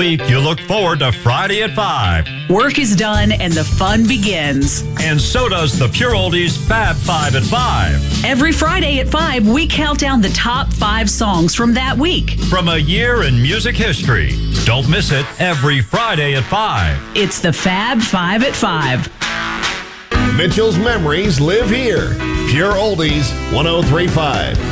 week, you look forward to Friday at 5. Work is done and the fun begins. And so does the Pure Oldies Fab 5 at 5. Every Friday at 5, we count down the top 5 songs from that week. From a year in music history. Don't miss it every Friday at 5. It's the Fab 5 at 5. Mitchell's memories live here. Pure Oldies 103.5.